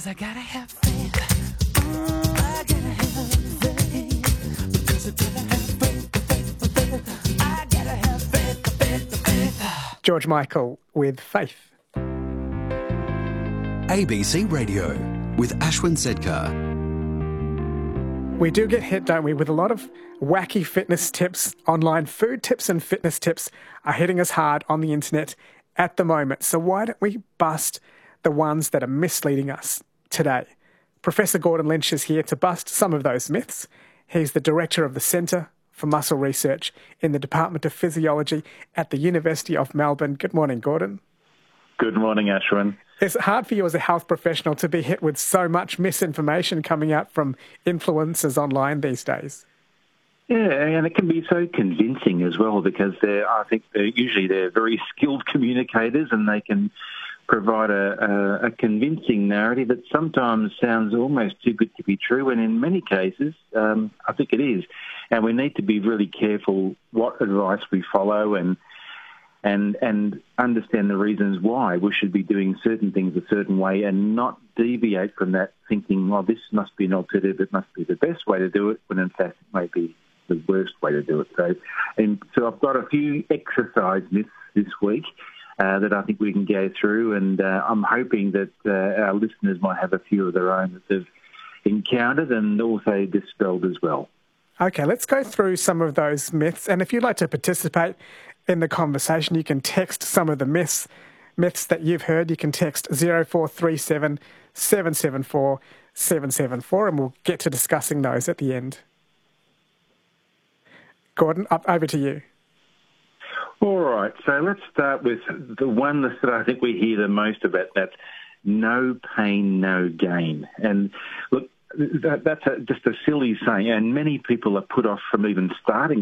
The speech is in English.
'Cause I gotta have faith. I gotta have faith. Because I gotta have faith. I gotta have faith. George Michael with Faith. ABC Radio with Ashwin Sedkar. We do get hit, don't we, with a lot of wacky fitness tips. Online food tips and fitness tips are hitting us hard on the internet at the moment. So why don't we bust the ones that are misleading us today? Professor Gordon Lynch is here to bust some of those myths. He's the director of the Centre for Muscle Research in the Department of Physiology at the University of Melbourne. Good morning, Gordon. Good morning, Ashwin. Is it hard for you as a health professional to be hit with so much misinformation coming out from influencers online these days? Yeah, and it can be so convincing as well because I think they're very skilled communicators and they can provide a convincing narrative that sometimes sounds almost too good to be true, and in many cases, I think it is. And we need to be really careful what advice we follow and understand the reasons why we should be doing certain things a certain way and not deviate from that thinking, well, this must be an alternative, it must be the best way to do it, when in fact it may be the worst way to do it. So I've got a few exercise myths this week that I think we can go through, and I'm hoping that our listeners might have a few of their own that they've encountered and also dispelled as well. Okay, let's go through some of those myths. And if you'd like to participate in the conversation, you can text some of the myths that you've heard. You can text 0437 774 774 and we'll get to discussing those at the end. Gordon, over to you. All right, so let's start with the one that I think we hear the most about, that's no pain, no gain. And look, that's just a silly saying, and many people are put off from even starting